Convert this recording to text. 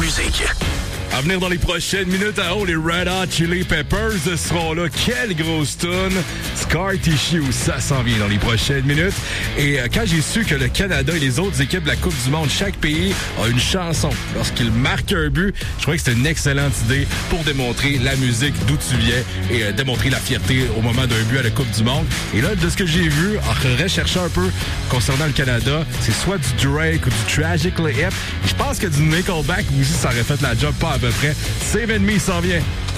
musique. À venir dans les prochaines minutes, les Red Hot Chili Peppers seront là. Quelle grosse toune! Scar Tissue, ça s'en vient dans les prochaines minutes. Et quand j'ai su que le Canada et les autres équipes de la Coupe du Monde, chaque pays a une chanson lorsqu'il marque un but, je trouvais que c'était une excellente idée pour démontrer la musique d'où tu viens et démontrer la fierté au moment d'un but à la Coupe du Monde. Et là, de ce que j'ai vu, en recherchant un peu concernant le Canada, c'est soit du Drake ou du Tragically Hip. Je pense que du Nickelback aussi, ça aurait fait la job pas à peu près. Save and Me s'en vient.